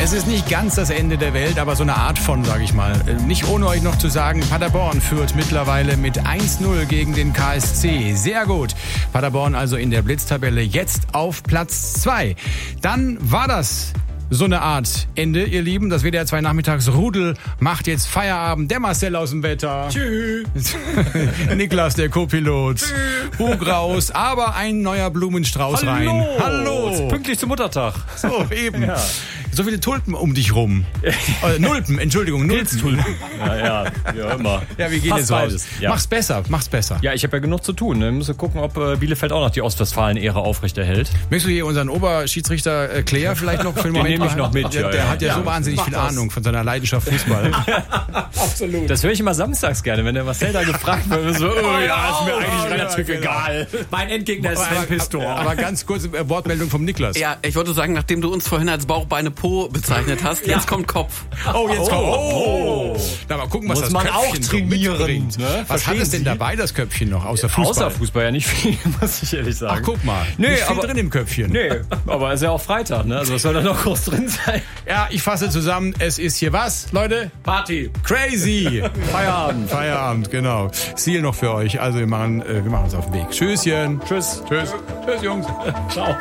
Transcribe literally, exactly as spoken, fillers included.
Es ist nicht ganz das Ende der Welt, aber so eine Art von, sage ich mal. Nicht ohne euch noch zu sagen, Paderborn führt mittlerweile mit eins null gegen den K S C. Sehr gut. Paderborn also in der Blitztabelle jetzt auf Platz zwei. Dann war das so eine Art Ende, ihr Lieben. Das W D R zwei Nachmittagsrudel macht jetzt Feierabend. Der Marcel aus dem Wetter. Tschüss. Niklas, der Co-Pilot. Hug raus, aber ein neuer Blumenstrauß Hallo. rein. Hallo. Ist pünktlich zum Muttertag. So, eben. Ja. So viele Tulpen um dich rum. äh, Nulpen, Entschuldigung, Nulpen. Ja, ja, ja, immer. Ja, wir gehen Fast jetzt raus. beides. Ja. Mach's besser, mach's besser. Ja, ich habe ja genug zu tun. Wir müssen gucken, ob äh, Bielefeld auch noch die Ostwestfalen-Ehre aufrechterhält. Möchtest du hier unseren Oberschiedsrichter äh, Claire vielleicht noch für den Den Moment nehme ich mal- noch mit, Der, ja, der ja. hat ja, Ja, so wahnsinnig mach viel das. Ahnung von seiner Leidenschaft Fußball. Absolut. Das höre ich immer samstags gerne, wenn der Marcel da gefragt wird. So, oh ja, ist mir eigentlich ja, relativ genau. egal. Mein Endgegner ist Sven Pistor. Aber ganz kurze äh, Wortmeldung vom Niklas. Ja, ich wollte sagen, nachdem du uns vorhin als Bauchbeine Po bezeichnet hast, jetzt kommt Kopf. Oh, jetzt kommt. Oh. Oh. Na, mal gucken, was Muss das man Köpfchen auch so trainieren, mitbringt. ne? Was hat Verstehen es denn Sie? dabei, das Köpfchen noch, außer Fußball? Außer Fußball ja nicht viel, muss ich ehrlich sagen. Ach, guck mal. Nee, nicht viel aber- drin im Köpfchen. Nee, aber ist ja auch Freitag, ne? Also was soll da noch groß drin sein? Ja, ich fasse zusammen. Es ist hier was, Leute? Party. Crazy. Feierabend. Feierabend, genau. Ziel noch für euch. Also wir machen, äh, wir machen uns auf den Weg. Tschüsschen. Tschüss. Tschüss. Tschüss, Jungs. Ciao.